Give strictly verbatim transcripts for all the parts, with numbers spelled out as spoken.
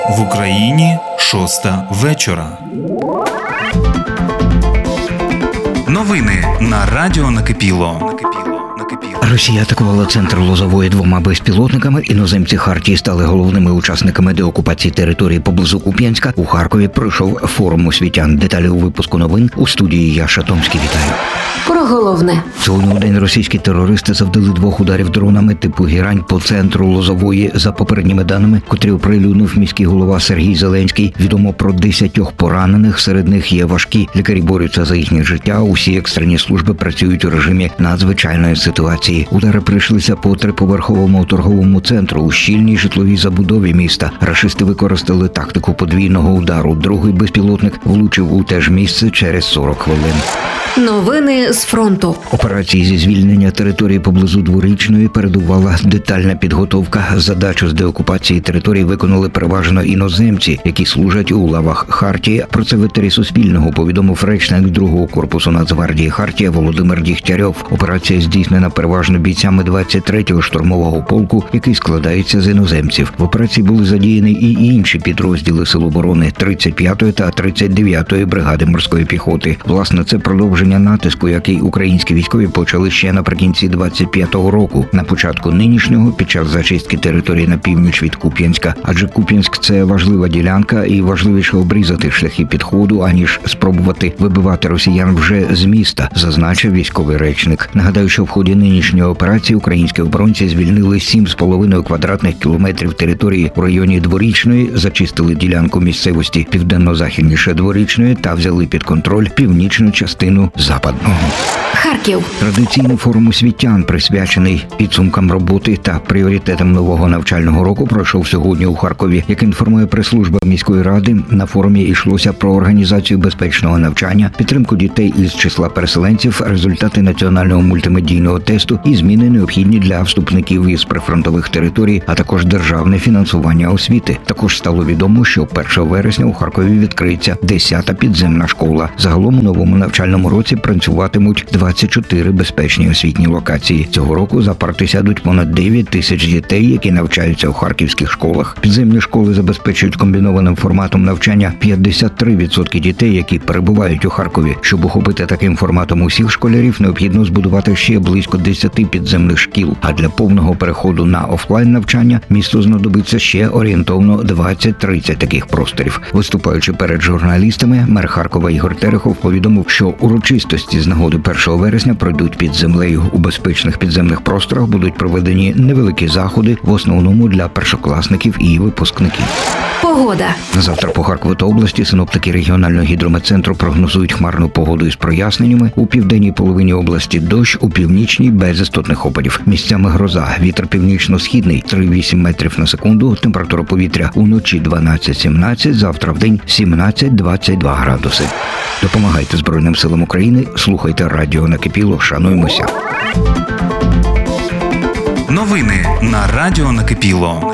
В Україні шоста вечора. Новини на радіо Накипіло. Росія атакувала центр Лозової двома безпілотниками. Іноземці Хартії стали головними учасниками деокупації території поблизу Куп'янська. У Харкові пройшов форум освітян. Деталі у випуску новин у студії Яша Томський. Вітаю. Про головне. Сьогодні у день російські терористи завдали двох ударів дронами типу «Герань» по центру Лозової. За попередніми даними, котрі оприлюднив міський голова Сергій Зеленський, відомо про десятьох поранених. Серед них є важкі. Лікарі борються за їхнє життя. Усі екстрені служби працюють у режимі надзвичайної ситуації. Удари прийшлися по триповерховому торговому центру у щільній житловій забудові міста. Рашисти використали тактику подвійного удару. Другий безпілотник влучив у те ж місце через сорок хвилин. Новини з фронту. Операції зі звільнення території поблизу Дворічної передувала детальна підготовка. Задачу з деокупації території виконали переважно іноземці, які служать у лавах Хартії. Про це в етері Суспільного повідомив речник другого корпусу Нацгвардії Хартія Володимир Дігтярьов. Операція здійснена переважно бійцями двадцять третього штурмового полку, який складається з іноземців. В операції були задіяні і інші підрозділи Сил оборони тридцять п'ятої та тридцять дев'ятої бригади морської піхоти. Власне, це продовження натиску, який українські військові почали ще наприкінці двадцять п'ятого року, на початку нинішнього, під час зачистки території на північ від Куп'янська. Адже Куп'янськ – це важлива ділянка, і важливіше обрізати шляхи підходу, аніж спробувати вибивати росіян вже з міста, зазначив військовий речник. Нагадаю, що в ході нинішньої операції українські оборонці звільнили сім з половиною квадратних кілометрів території у районі Дворічної, зачистили ділянку місцевості південно-західніше Дворічної та взяли під контроль північну частину Западного. Харків. Традиційний форум освітян, присвячений підсумкам роботи та пріоритетам нового навчального року, пройшов сьогодні у Харкові. Як інформує прес-служба міської ради, на форумі йшлося про організацію безпечного навчання, підтримку дітей із числа переселенців, результати національного мультимедійного тесту і зміни, необхідні для вступників із прифронтових територій, а також державне фінансування освіти. Також стало відомо, що першого вересня у Харкові відкриється десята підземна школа. Загалом у новому навчальному році працюватимуть двадцять чотири безпечні освітні локації. Цього року за парти сядуть понад дев'ять тисяч дітей, які навчаються у харківських школах. Підземні школи забезпечують комбінованим форматом навчання п'ятдесят три відсотки дітей, які перебувають у Харкові. Щоб охопити таким форматом усіх школярів, необхідно збудувати ще близько десяти підземних шкіл. А для повного переходу на офлайн навчання місту знадобиться ще орієнтовно двадцять-тридцять таких просторів. Виступаючи перед журналістами, мер Харкова Ігор Терехов повідомив, що урочистості з нагоди першого вересня пройдуть під землею. У безпечних підземних просторах будуть проведені невеликі заходи, в основному для першокласників і випускників. Погода. На завтра по Харкову та області синоптики регіонального гідрометцентру прогнозують хмарну погоду із проясненнями. У південній половині області дощ, у північній без істотних опадів. Місцями гроза. Вітер північно-східний три-вісім метрів на секунду. Температура повітря уночі дванадцять-сімнадцять, завтра вдень сімнадцять-двадцять два градуси. Допомагайте Збройним силам України, слухайте радіо Накипіло, шануймося. Новини на радіо Накипіло.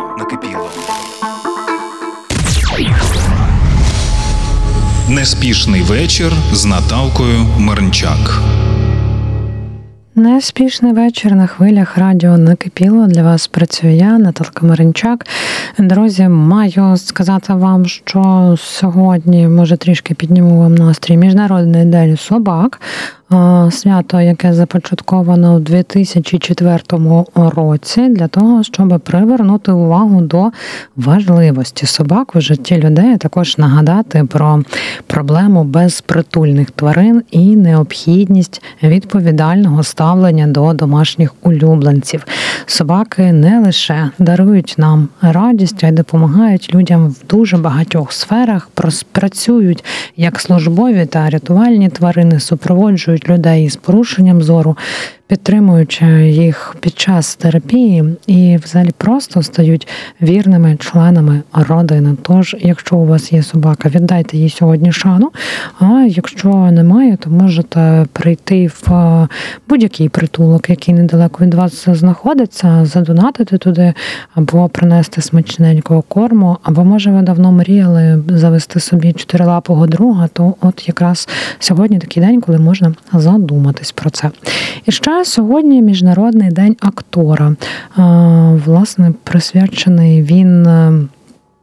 Неспішний вечір з Наталкою Мирнчак. Неспішний вечір на хвилях радіо Накипіло. Для вас працюю я, Наталка Мирнчак. Друзі, маю сказати вам, що сьогодні, може, трішки підніму вам настрій, Міжнародний день собак. Свято, яке започатковано у дві тисячі четвертому році для того, щоб привернути увагу до важливості собак у житті людей, а також нагадати про проблему безпритульних тварин і необхідність відповідального ставлення до домашніх улюбленців. Собаки не лише дарують нам радість, а й допомагають людям в дуже багатьох сферах, працюють як службові та рятувальні тварини, супроводжують людей із порушенням зору, підтримуючи їх під час терапії і взагалі просто стають вірними членами родини. Тож, якщо у вас є собака, віддайте їй сьогодні шану, а якщо немає, то можете прийти в будь-який притулок, який недалеко від вас знаходиться, задонатити туди, або принести смачненького корму, або, може, ви давно мріяли завести собі чотирилапого друга, то от якраз сьогодні такий день, коли можна задуматись про це. І ще сьогодні Міжнародний день актора. Власне, присвячений він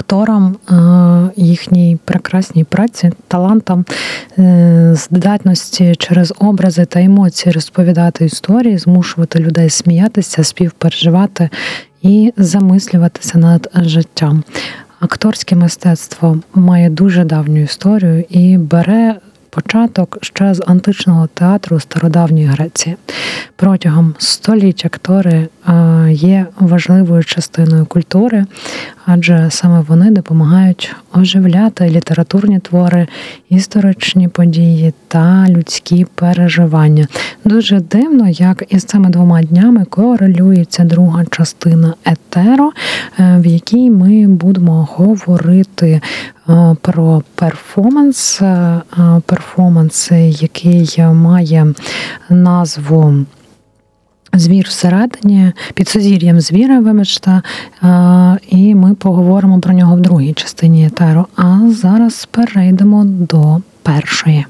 акторам їхній прекрасній праці, талантам, здатності через образи та емоції розповідати історії, змушувати людей сміятися, співпереживати і замислюватися над життям. Акторське мистецтво має дуже давню історію і бере початок ще з античного театру стародавньої Греції. Протягом століть актори є важливою частиною культури, адже саме вони допомагають оживляти літературні твори, історичні події та людські переживання. Дуже дивно, як із цими двома днями корелюється друга частина етеру, в якій ми будемо говорити про перформанс, перформанс, який має назву «Звір всередині», під сузір'ям звіра, вибачте, і ми поговоримо про нього в другій частині етеру. А зараз перейдемо до першої.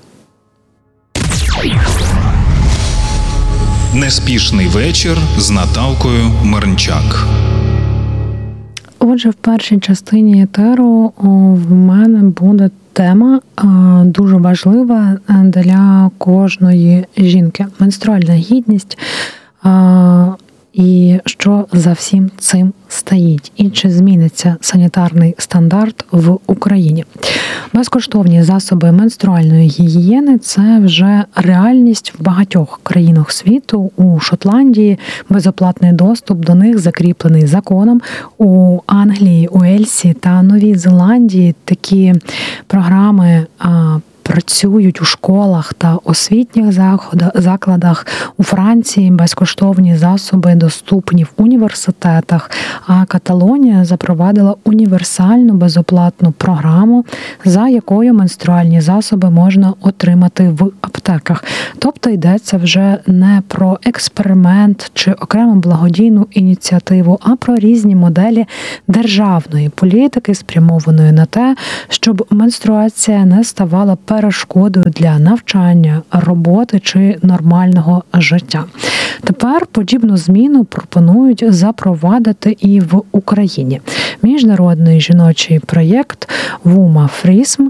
Неспішний вечір з Наталкою Мирнчак. Отже, в першій частині етеру в мене буде тема дуже важлива для кожної жінки. Менструальна гідність і що за всім цим стоїть, і чи зміниться санітарний стандарт в Україні. Безкоштовні засоби менструальної гігієни – це вже реальність в багатьох країнах світу. У Шотландії безоплатний доступ до них закріплений законом. У Англії, Уельсі та Новій Зеландії такі програми працюють у школах та освітніх закладах. У Франції безкоштовні засоби доступні в університетах, а Каталонія запровадила універсальну безоплатну програму, за якою менструальні засоби можна отримати в аптеках. Тобто йдеться вже не про експеримент чи окрему благодійну ініціативу, а про різні моделі державної політики, спрямованої на те, щоб менструація не ставала перешкодою для навчання, роботи чи нормального життя. Тепер подібну зміну пропонують запровадити і в Україні. Міжнародний жіночий проєкт «Вумафрізм»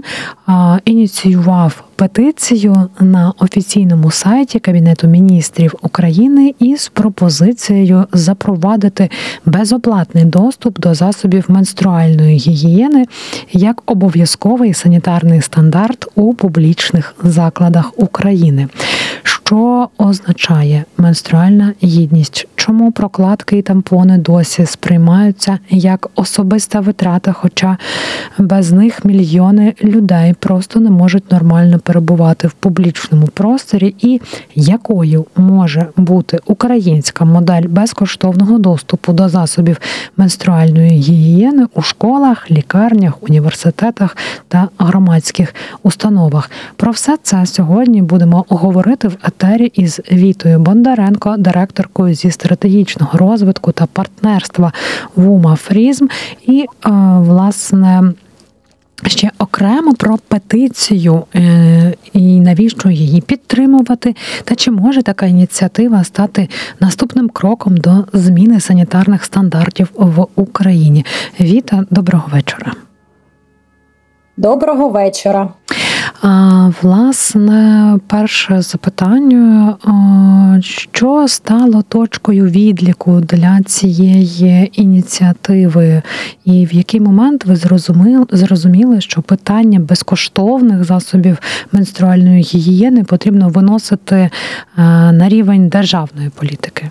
ініціював петицію на офіційному сайті Кабінету міністрів України із пропозицією запровадити безоплатний доступ до засобів менструальної гігієни як обов'язковий санітарний стандарт у публічних закладах України. Що означає менструальна гідність? Чому прокладки і тампони досі сприймаються як особиста витрата, хоча без них мільйони людей просто не можуть нормально перебувати в публічному просторі? І якою може бути українська модель безкоштовного доступу до засобів менструальної гігієни у школах, лікарнях, університетах та громадських установах? Про все це сьогодні будемо говорити в етері із Вітою Бондаренко, директоркою зі стратегічного розвитку та партнерства «Вумафрізм». І, власне, ще окремо про петицію і навіщо її підтримувати, та чи може така ініціатива стати наступним кроком до зміни санітарних стандартів в Україні. Віта, доброго вечора. Доброго вечора. А, власне, перше запитання, що стало точкою відліку для цієї ініціативи і в який момент ви зрозуміли, зрозуміли, що питання безкоштовних засобів менструальної гігієни потрібно виносити на рівень державної політики?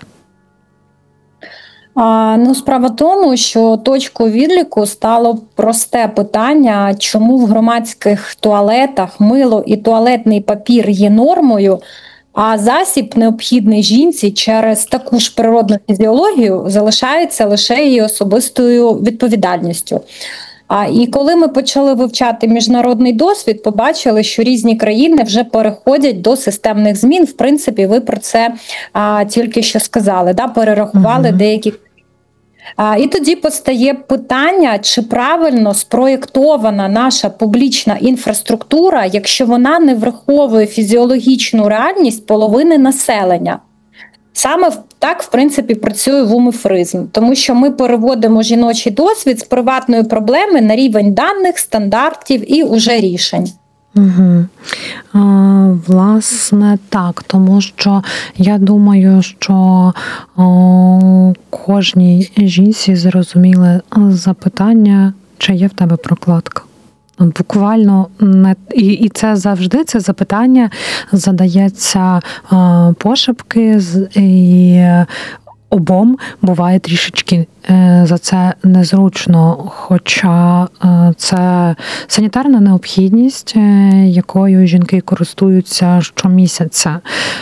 А, ну, справа в тому, що точкою відліку стало просте питання, чому в громадських туалетах мило і туалетний папір є нормою, а засіб, необхідний жінці через таку ж природну фізіологію, залишається лише її особистою відповідальністю. А, і коли ми почали вивчати міжнародний досвід, побачили, що різні країни вже переходять до системних змін. В принципі, ви про це а, тільки що сказали, да, перерахували uh-huh. деякі. А, і тоді постає питання, чи правильно спроєктована наша публічна інфраструктура, якщо вона не враховує фізіологічну реальність половини населення. Саме так, в принципі, працює вумифризм, тому що ми переводимо жіночий досвід з приватної проблеми на рівень даних, стандартів і уже рішень. Угу. А, власне, так, тому що я думаю, що о, кожній жінці зрозуміле запитання, чи є в тебе прокладка. Буквально не і, і це завжди це запитання задається а, пошепки і обом буває трішечки за це незручно, хоча це санітарна необхідність, якою жінки користуються щомісяця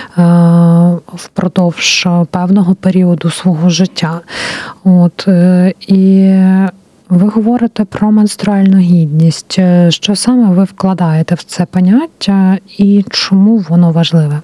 впродовж певного періоду свого життя. От, і ви говорите про менструальну гідність. Що саме ви вкладаєте в це поняття і чому воно важливе?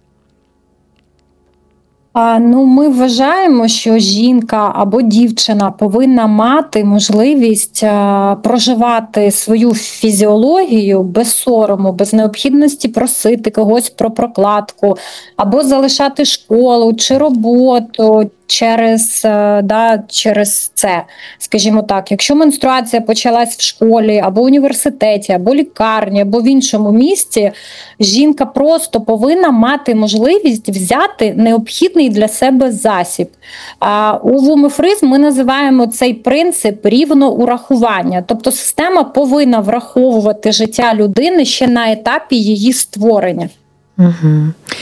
Ну, ми вважаємо, що жінка або дівчина повинна мати можливість проживати свою фізіологію без сорому, без необхідності просити когось про прокладку, або залишати школу чи роботу через, да, через це. Скажімо так, якщо менструація почалась в школі, або університеті, або лікарні, або в іншому місці, жінка просто повинна мати можливість взяти необхідний для себе засіб. А у вумифризм ми називаємо цей принцип рівноурахування. Тобто система повинна враховувати життя людини ще на етапі її створення. Угу.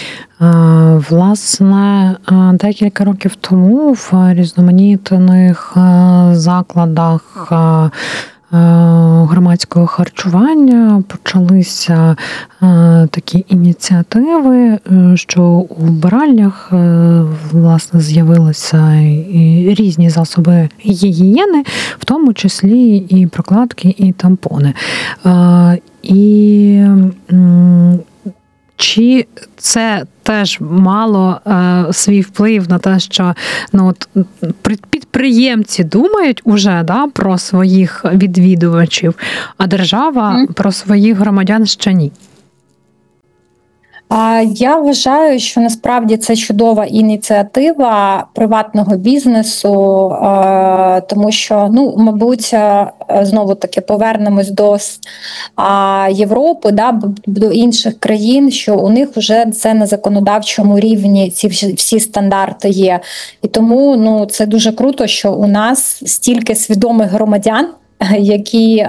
Власне, декілька років тому в різноманітних закладах громадського харчування почалися такі ініціативи, що у вбиральнях, власне, з'явилися і різні засоби гігієни, в тому числі і прокладки, і тампони. І чи це теж мало е, свій вплив на те, що ну, от, підприємці думають уже да, про своїх відвідувачів, а держава mm. про своїх громадян ще ні? Я вважаю, що насправді це чудова ініціатива приватного бізнесу, тому що, ну, мабуть, знову-таки повернемось до Європи, да, до інших країн, що у них вже це на законодавчому рівні, ці всі стандарти є. І тому, ну, це дуже круто, що у нас стільки свідомих громадян, які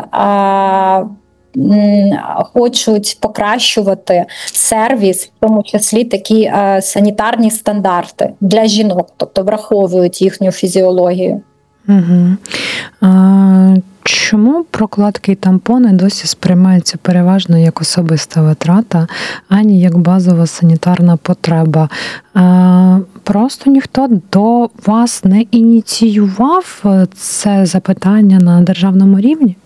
хочуть покращувати сервіс, в тому числі такі е, санітарні стандарти для жінок, тобто враховують їхню фізіологію. Угу. А, чому прокладки і тампони досі сприймаються переважно як особиста витрата, ані як базова санітарна потреба? А, просто ніхто до вас не ініціював це запитання на державному рівні?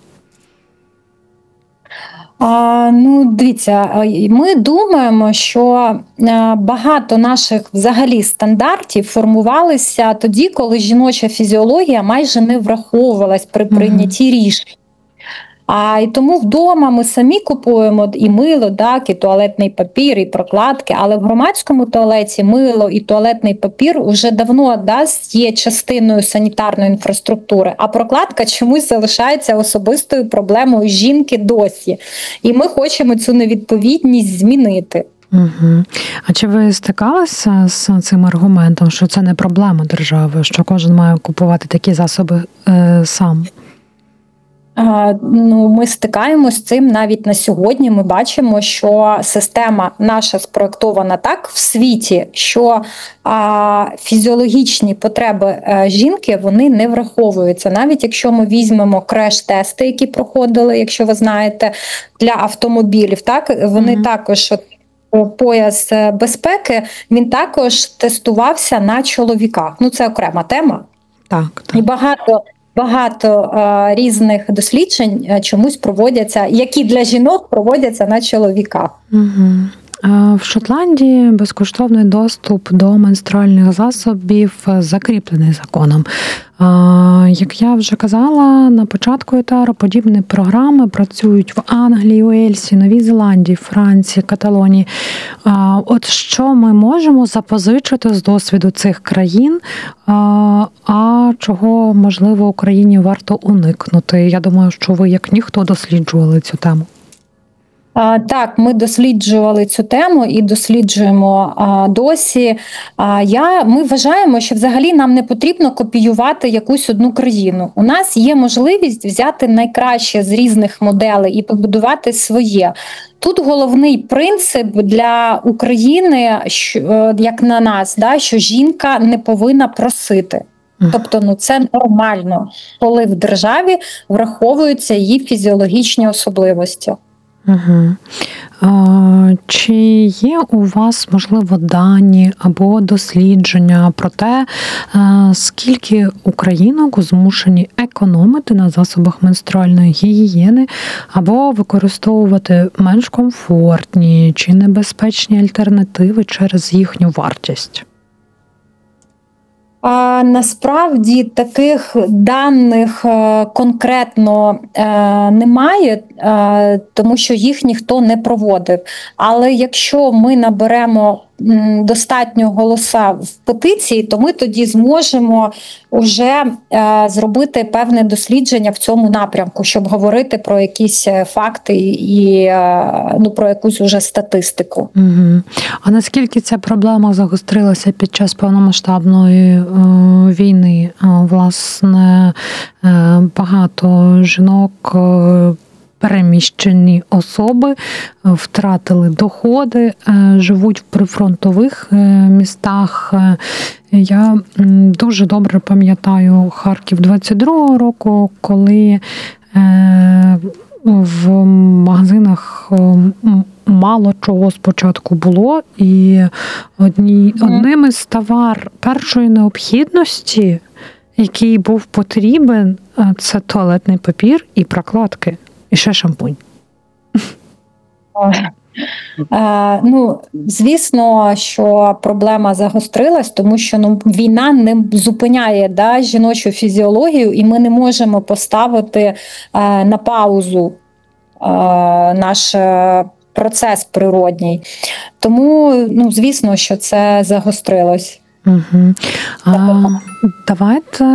А, ну, дивіться, ми думаємо, що багато наших взагалі стандартів формувалися тоді, коли жіноча фізіологія майже не враховувалась при прийнятті рішень. А і тому вдома ми самі купуємо і мило, так, і туалетний папір, і прокладки, але в громадському туалеті мило і туалетний папір вже давно, да, є частиною санітарної інфраструктури, а прокладка чомусь залишається особистою проблемою жінки досі. І ми хочемо цю невідповідність змінити. Угу. А чи ви стикалися з цим аргументом, що це не проблема держави, що кожен має купувати такі засоби е, сам? Ну, ми стикаємось з цим навіть на сьогодні. Ми бачимо, що система наша спроектована так в світі, що а, фізіологічні потреби а, жінки, вони не враховуються. Навіть якщо ми візьмемо креш-тести, які проходили, якщо ви знаєте, для автомобілів, так, вони mm-hmm. також, от, пояс безпеки, він також тестувався на чоловіках. Ну, це окрема тема. Так, так. І багато Багато а, різних досліджень а, чомусь проводяться, які для жінок проводяться на чоловіках. Угу. В Шотландії безкоштовний доступ до менструальних засобів закріплений законом. Як я вже казала, на початку етеру подібні програми працюють в Англії, Уельсі, Новій Зеландії, Франції, Каталонії. От що ми можемо запозичити з досвіду цих країн, а чого, можливо, Україні варто уникнути? Я думаю, що ви, як ніхто, досліджували цю тему. Так, ми досліджували цю тему і досліджуємо досі. Я, ми вважаємо, що взагалі нам не потрібно копіювати якусь одну країну. У нас є можливість взяти найкраще з різних моделей і побудувати своє. Тут головний принцип для України, що, як на нас, да, що жінка не повинна просити. Тобто, ну це нормально, коли в державі враховуються її фізіологічні особливості. Угу. А, чи є у вас, можливо, дані або дослідження про те, скільки українок змушені економити на засобах менструальної гігієни або використовувати менш комфортні чи небезпечні альтернативи через їхню вартість? А, насправді таких даних е, конкретно е, немає, е, тому що їх ніхто не проводив. Але якщо ми наберемо м, достатньо голоса в петиції, то ми тоді зможемо вже е, зробити певне дослідження в цьому напрямку, щоб говорити про якісь факти і е, ну, про якусь уже статистику. Угу. А наскільки ця проблема загострилася під час повномасштабної війни? Власне, багато жінок, переміщені особи втратили доходи, живуть в прифронтових містах. Я дуже добре пам'ятаю Харків двадцять другого року, коли в магазинах мало чого спочатку було, і одні, одним із товар першої необхідності, який був потрібен, це туалетний папір і прокладки, і ще шампунь. Е, ну, звісно, що проблема загострилась, тому що ну, війна не зупиняє да, жіночу фізіологію, і ми не можемо поставити е, на паузу е, наш е, процес природній. Тому, ну, звісно, що це загострилось. Угу. А, давайте